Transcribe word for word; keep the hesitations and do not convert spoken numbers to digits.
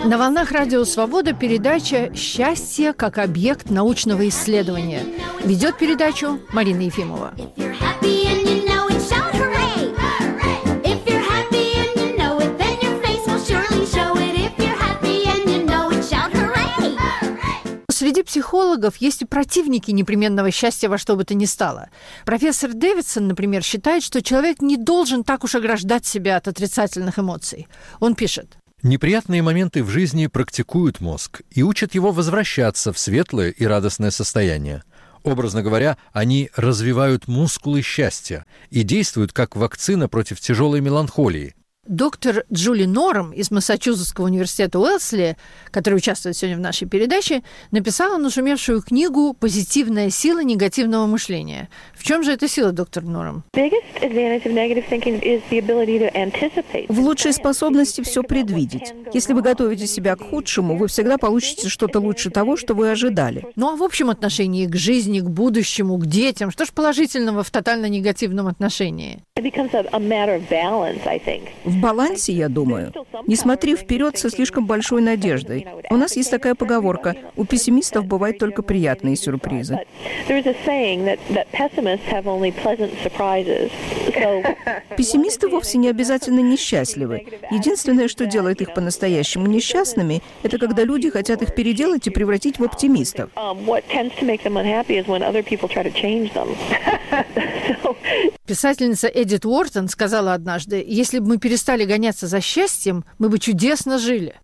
На волнах Радио Свобода передача «Счастье как объект научного исследования». Ведет передачу Марина Ефимова. Среди психологов есть и противники непременного счастья во что бы то ни стало. Профессор Дэвидсон, например, считает, что человек не должен так уж ограждать себя от отрицательных эмоций. Он пишет: неприятные моменты в жизни практикуют мозг и учат его возвращаться в светлое и радостное состояние. Образно говоря, они развивают мускулы счастья и действуют как вакцина против тяжелой меланхолии. Доктор Джули Норам из Массачусетского университета Уэлсли, который участвует сегодня в нашей передаче, написала нашумевшую книгу «Позитивная сила негативного мышления». В чем же эта сила, доктор Норам? В лучшей способности все предвидеть. Если вы готовите себя к худшему, вы всегда получите что-то лучше того, что вы ожидали. Ну а в общем отношении к жизни, к будущему, к детям, что ж положительного в тотально негативном отношении? В балансе, я думаю. Не смотри вперед со слишком большой надеждой. У нас есть такая поговорка: у пессимистов бывают только приятные сюрпризы. Пессимисты вовсе не обязательно несчастливы. Единственное, что делает их по-настоящему несчастными, это когда люди хотят их переделать и превратить в оптимистов. Писательница Эдит Уортон сказала однажды: если бы мы перестали гоняться за счастьем, мы бы чудесно жили.